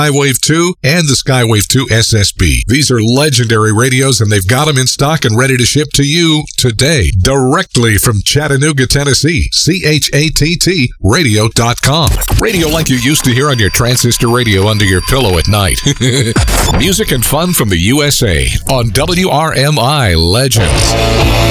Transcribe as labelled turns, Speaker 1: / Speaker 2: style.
Speaker 1: Skywave 2 and the Skywave 2 SSB. These are legendary radios, and they've got them in stock and ready to ship to you today, directly from Chattanooga, Tennessee. CHATT radio.com. Radio like you used to hear on your transistor radio under your pillow at night. Music and fun from the USA on WRMI Legends.